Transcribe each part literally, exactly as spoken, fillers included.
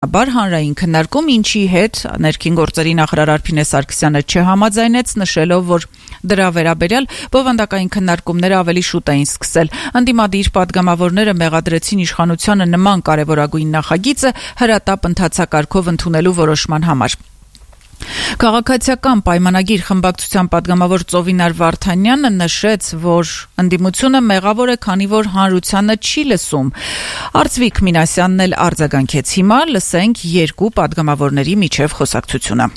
բար հանրային քննարկում, ինչի հետ ներքին գործերի նախարար Արփինե Սարգսյանը չհամաձայնեց, նշելով, որ դրա վերաբերյալ բովանդակային քննարկումները ավելի շուտ էին սկսել։ Ընդդիմադիր падգամավորները մեղադրեցին իշխանությանը նման կարևորագույն նախագիծը հրատապ ընթացակարգով ընդունելու որոշման համար։ Քաղաքացիական պայմանագիր խմբակցության падգամավոր Ծովինար Վարդանյանը նշեց, որ ընդդիմությունը մեղավոր է, քանի որ հանրությանը չի լսում։ Արծվիկ Մինասյանն էլ արձագանքեց։ Հիմա լսենք երկու падգամավորների միջև խոսակցությունը։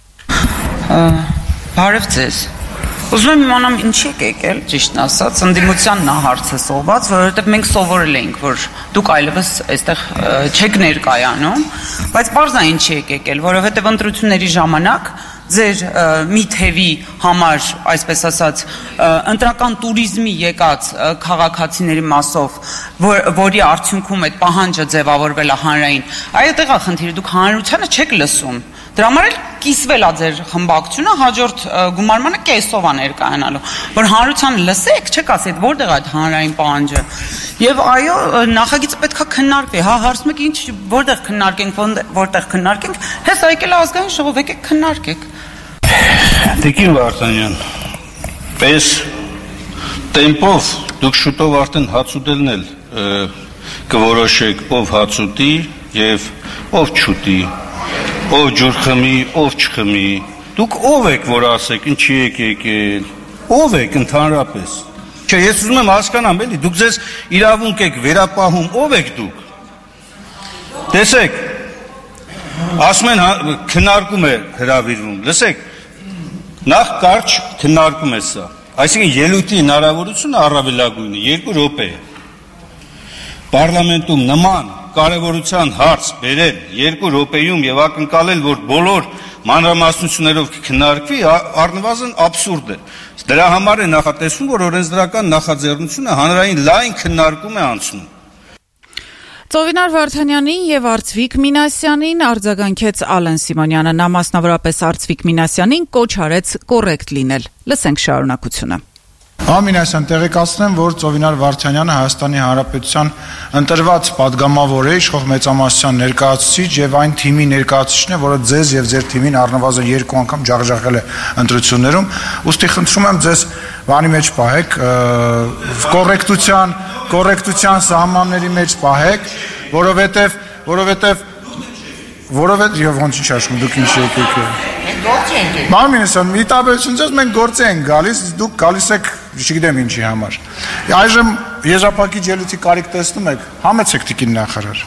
Բարև ձեզ։ Ուզում եմ իմանամ ինչի եք եկել, ճիշտն ասած, ընդդիմությանն է հարցը սողված, որովհետև մենք սովորել էինք, որ դուք այլևս այստեղ չեք ներկայանում, բայց պարզ է ինչի եք եկել, որովհետև ընտրությունների ժամանակ ձեր մի թևի համար, այսպես ասած, ընտրական տուրիզմի եկած քաղաքացիների մասով, որի արդյունքում այդ պահանջը ձևավորվել է հանրային, այդտեղ է խնդիրը, դուք հանրությանը չեք լսում։ Դրա համար էլ կիսվել է ձեր խմբակցությունը, հաջորդ գումարմանը կեսով է ներկայանալու, որ հանրությանը լսեք, չեք ասի, որտեղ է այդ հանրային պահանջը։ Եվ այո, նախագիծը պետք է քննարկվի, հա, հարցում եք ինչ, որտեղ քննարկենք, որտեղ քննարկենք, հես եկել է ազգային ժողով, եկեք քննարկեք։ Տիկին Վարդանյան, պես տեմպով դուք շուտով արդեն հաց ուտելն էլ կորոշեք, ով հաց ուտի եւ ով չուտի, ով ջուր խմի, ով չխմի։ Դուք ով եք, որ ասեք, ինչի եք եկել, ով եք ընդհանրապես։ Չէ, ես ուզում եմ հասկանամ, էլի, դուք ձեզ իրավունք եք վերապահում, ով եք դուք։ Տեսեք, ասում են քննարկում է հրավիրվում, լսեք, նախ կարճ քննարկում է սա, այսինքն ելույթի հնարավորությունը առավելագույնը երկու րոպե է։ Պարլամենտում նման կարևորության հարց բերել երկու րոպեում եւ ակնկալել, որ բոլոր մանրամասնություններով կքննարկվի, առնվազն աբսուրդ է։ Դրա համար է նախատեսվում, որ օրենսդրական նախաձեռնությունը հանրային լայն քննարկում է անցնում։ Ծովինար Վարդանյանին եւ Արծվիկ Մինասյանին արձագանքեց Ալեն Սիմոնյանը, նա մասնավորապես Արծվիկ Մինասյանին կոչ արեց կոռեկտ լինել։ Լսենք շարունակությունը։ Ամինասյան, տեղեկացնեմ, որ Ծովինար Վարդանյանը Հայաստանի Հանրապետության ընտրված падգամավոր է, իշխող մեծամասնության ներկայացուցիչ եւ այն թիմի ներկայացուցիչն է, որը ձեզ եւ ձեր թիմին առնվազն երկու անգամ ջախջախել է ընտրություններում։ Ուստի խնդրում եմ ձեզ բանի մեջ պահեք, կոռեկտության, կոռեկտության սահմանների մեջ պահեք, որովհետեւ, որովհետեւ որովհետեւ եւ ոնց ինչ ասում, դուք ինչ եք եկել։ Գործ ենք եկել։ Մամինեսան, մի տաբերություն ձեզ մենք գործի ենք գալիս, դուք գալիս եք, չգիտեմ ինչի համար։ Այժմ եզրափակիչ ելույթի կարիք տեսնում եք, համեցեք տիկին նախարար։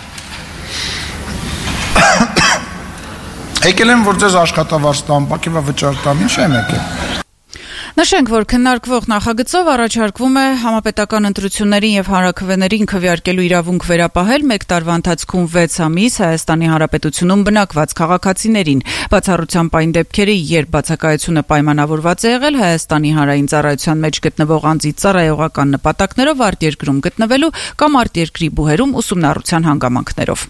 Եկել եմ, որ ձեզ աշխատավարձ տամ, բակիվա վճար տամ, ինչ եմ եկել։ Նշենք, որ քննարկվող նախագծով առաջարկվում է համապետական ընտրություններին եւ հանրաքվեներին քվեարկելու իրավունք վերապահել մեկ տարվա ընթացքում վեց ամիս Հայաստանի Հանրապետությունում բնակված քաղաքացիներին։ Բացառությամբ այն դեպքերի, երբ բացակայությունը պայմանավորված է եղել Հայաստանի հանրային ծառայության մեջ գտնվող անձի ծառայողական նպատակներով արտերկրում գտնվելու կամ արտերկրի բուհերում ուսումնառության հանգամանքներով։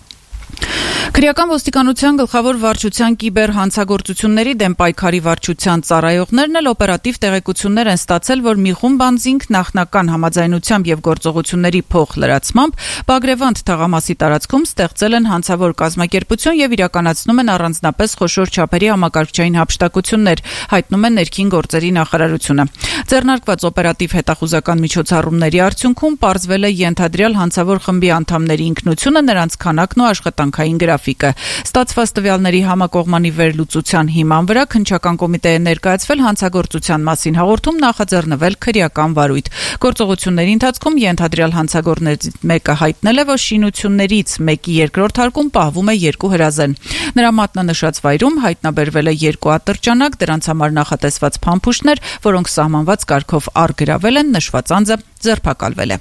Քրեական ոստիկանության գլխավոր վարչության կիբերհանցագործությունների դեմ պայքարի վարչության ծառայողներն էլ օպերատիվ տեղեկություններ են ստացել, որ մի խումբ անձինք նախնական համաձայնությամբ եւ գործողությունների փոխլրացմամբ Բագրևանդ թաղամասի տարածքում ստեղծել են հանցավոր կազմակերպություն եւ իրականացնում են առանձնապես խոշոր չափերի համակարգչային հափշտակություններ, հայտնում է ներքին գործերի նախարարությունը։ Ձեռնարկված օպերատիվ հետախուզական միջոցառումների արդյունքում պարզվել է ենթադրյալ հանցավոր խմբի անդամների ինքնությունը, նրանց քանակն ու աշխատանքային գրաֆիկը։ Ստացված տվյալների համակողմանի վերլուծության հիման վրա քննչական կոմիտե է ներկայացվել հանցագործության մասին հաղորդում, նախաձեռնվել քրեական վարույթ։ Գործողությունների ընթացքում ենթադրյալ հանցագործներից մեկը հայտնել է, որ շինություններից մեկի երկրորդ հարկում պահվում է երկու հրազեն։ Նրա մատնանշած վայրում հայտնաբերվել է երկու ատրճանակ, դրանց համար նախատեսված փամփուշտներ, որոնք սահմանված կարգով առգրավել են, նշված անձը ձերբակալվել է։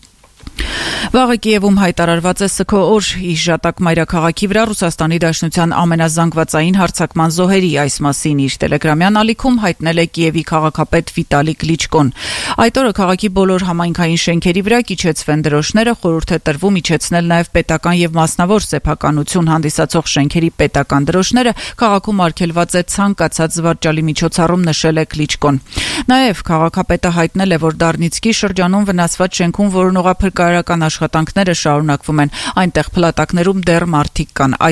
Վաղը Կիևում հայտարարված է Սքո օր իշժատակ մայրաքաղաքի վրա Ռուսաստանի Դաշնության ամենազանգվածային հարձակման զոհերի, այս մասին իր տելեգրամյան ալիքում հայտնել է Կիևի քաղաքապետ Վիտալի Կլիչկոն։ Այդ օրը քաղաքի բոլոր համայնքային շենքերի վրա կիչեցվեն դրոշները, խորհուրդ է տրվում իջեցնել նաև պետական եւ մասնավոր սեփականություն հանդիսացող շենքերի պետական դրոշները, քաղաքում արգելված է ցանկացած զվարճալի միջոցառում, նշել է Կլիչկոն։ Նաև քաղաքապետը հայտնել է, որ Դարնիցկի շրջանում վնասված շենքում որոնողափրկարարական աշխատանքները շարունակվում են, այնտեղ փլատակներում դեռ մարդիկ կան։